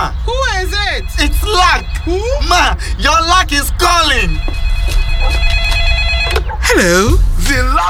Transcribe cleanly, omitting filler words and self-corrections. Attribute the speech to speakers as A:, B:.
A: Ma,
B: Who is it?
A: it's luck.
B: Who?
A: Ma, your luck is calling.